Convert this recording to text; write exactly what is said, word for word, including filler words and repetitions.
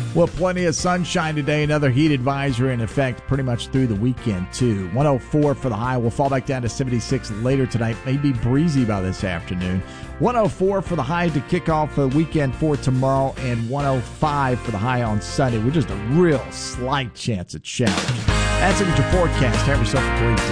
Well, plenty of sunshine today. Another heat advisory in effect pretty much through the weekend, too. one oh four for the high. We'll fall back down to seventy-six later tonight. Maybe breezy by this afternoon. one oh four for the high to kick off the weekend for tomorrow, and one oh five for the high on Sunday with just a real slight chance at showers. That's it with your forecast. Have yourself a great day.